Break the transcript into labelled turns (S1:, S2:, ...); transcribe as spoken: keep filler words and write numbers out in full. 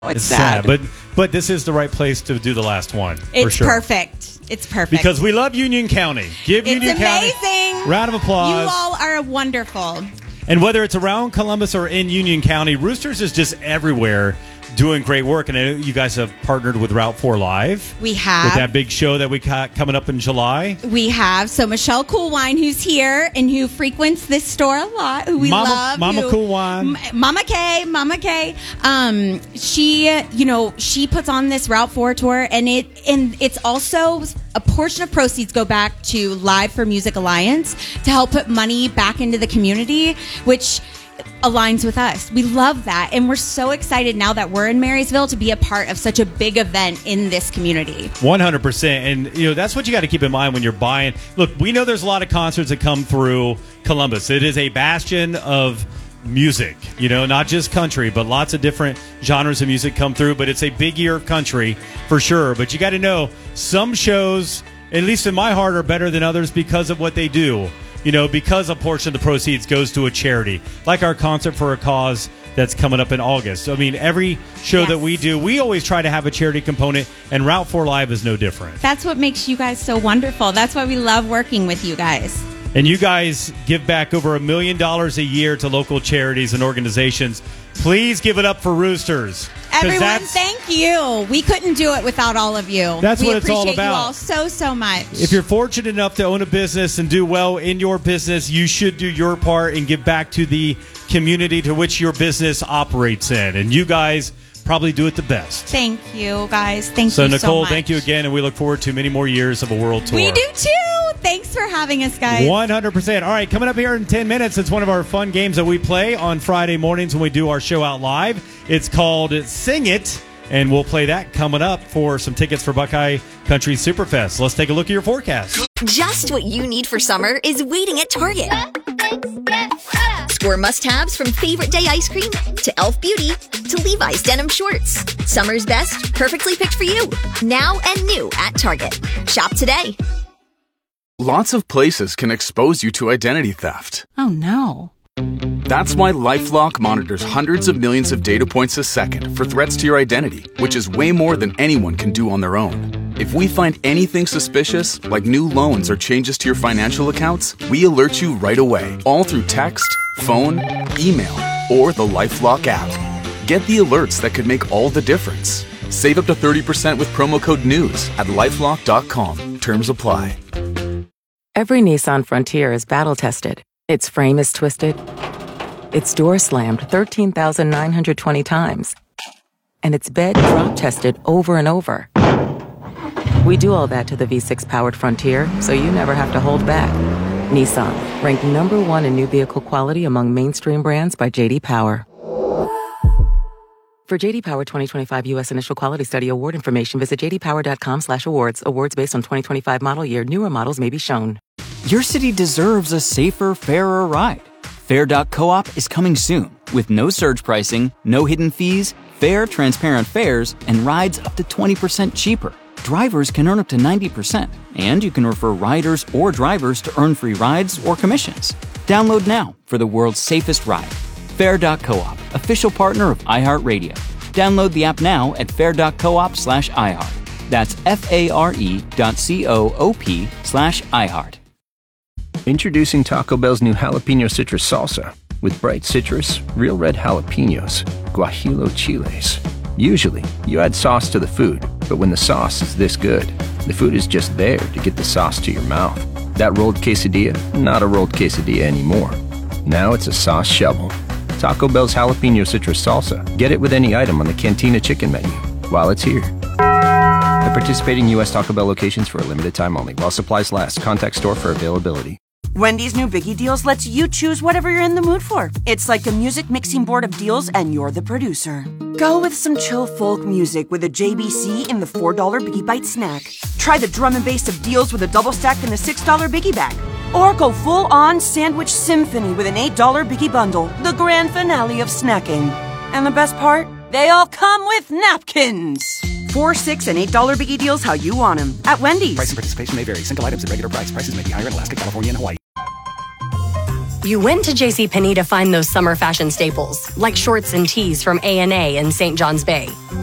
S1: It's,
S2: it's
S1: sad.
S2: sad. But but this is the right place to do the last one.
S1: It's
S2: for sure.
S1: perfect. It's perfect.
S2: Because we love Union County. Give
S1: it's
S2: Union
S1: amazing.
S2: County round of applause.
S1: You all are wonderful.
S2: And whether it's around Columbus or in Union County, Roosters is just everywhere doing great work. And I know you guys have partnered with Route four Live.
S1: We have.
S2: With that big show that we got coming up in July.
S1: We have. So Michelle Coolwine, who's here and who frequents this store a lot, who we
S2: Mama,
S1: love.
S2: Mama
S1: who,
S2: Coolwine.
S1: M- Mama K, Mama K. Um, she, you know, she puts on this Route four tour, and it and it's also a portion of proceeds go back to Live for Music Alliance to help put money back into the community, which aligns with us. We love that, and we're so excited now that we're in Marysville to be a part of such a big event in this community.
S2: one hundred percent. And you know, that's what you got to keep in mind when you're buying. Look, we know there's a lot of concerts that come through Columbus. It is a bastion of music, you know, not just country, but lots of different genres of music come through. But it's a big year of country for sure. But you got to know some shows, at least in my heart, are better than others because of what they do. You know, because a portion of the proceeds goes to a charity, like our Concert for a Cause that's coming up in August. So, I mean, every show
S1: yes.
S2: that we do, we always try to have a charity component, and Route four Live is no different.
S1: That's what makes you guys so wonderful. That's why we love working with you guys.
S2: And you guys give back over a million dollars a year to local charities and organizations. Please give it up for Roosters.
S1: Everyone, thank you. We couldn't do it without all of you.
S2: That's
S1: we
S2: what it's all
S1: appreciate
S2: about.
S1: You all so, so much.
S2: If you're fortunate enough to own a business and do well in your business, you should do your part and give back to the community to which your business operates in. And you guys probably do it the best.
S1: Thank you, guys. Thank
S2: so,
S1: you
S2: Nicole,
S1: so much.
S2: thank you again, and we look forward to many more years of a world tour.
S1: We do, too. Thanks for having us, guys.
S2: one hundred percent. All right, coming up here in ten minutes, it's one of our fun games that we play on Friday mornings when we do our show out live. It's called Sing It, and we'll play that coming up for some tickets for Buckeye Country Superfest. Let's take a look at your forecast.
S3: Just what you need for summer is waiting at Target. Score must-haves from Favorite Day ice cream to Elf Beauty to Levi's denim shorts. Summer's best, perfectly picked for you. Now and new at Target. Shop today.
S4: Lots of places can expose you to identity theft.
S5: Oh, no.
S4: That's why LifeLock monitors hundreds of millions of data points a second for threats to your identity, which is way more than anyone can do on their own. If we find anything suspicious, like new loans or changes to your financial accounts, we alert you right away, all through text, phone, email, or the LifeLock app. Get the alerts that could make all the difference. Save up to thirty percent with promo code NEWS at lifelock dot com. Terms apply.
S6: Every Nissan Frontier is battle-tested. Its frame is twisted. Its door slammed thirteen thousand nine hundred twenty times. And its bed drop-tested over and over. We do all that to the V six powered Frontier, so you never have to hold back. Nissan, ranked number one in new vehicle quality among mainstream brands by J D Power. For J D Power twenty twenty-five U S Initial Quality Study award information, visit j d power dot com slash awards. Awards based on twenty twenty-five model year. Newer models may be shown.
S7: Your city deserves a safer, fairer ride. Fair dot coop is coming soon with no surge pricing, no hidden fees, fair, transparent fares, and rides up to twenty percent cheaper. Drivers can earn up to ninety percent, and you can refer riders or drivers to earn free rides or commissions. Download now for the world's safest ride. Fair dot coop, official partner of iHeartRadio. Download the app now at fair dot coop slash iHeart. That's F-A-R-E dot C-O-O-P slash iHeart.
S8: Introducing Taco Bell's new jalapeno citrus salsa with bright citrus, real red jalapenos, guajillo chiles. Usually, you add sauce to the food, but when the sauce is this good, the food is just there to get the sauce to your mouth. That rolled quesadilla, not a rolled quesadilla anymore. Now it's a sauce shovel. Taco Bell's jalapeno citrus salsa. Get it with any item on the Cantina chicken menu while it's here. At participating U S Taco Bell locations for a limited time only. While supplies last, contact store for availability.
S9: Wendy's new Biggie Deals lets you choose whatever you're in the mood for. It's like a music mixing board of deals, and you're the producer. Go with some chill folk music with a J B C in the four dollar Biggie Bite snack. Try the drum and bass of deals with a double stack in the six dollar Biggie Bag. Or go full-on sandwich symphony with an eight dollar Biggie Bundle, the grand finale of snacking. And the best part? They all come with napkins. Four, six, and eight dollar Biggie Deals how you want them at Wendy's.
S10: Price and participation may vary. Single items at regular price. Prices may be higher in Alaska, California, and Hawaii.
S5: You went to JCPenney to find those summer fashion staples, like shorts and tees from A and A in Saint John's Bay.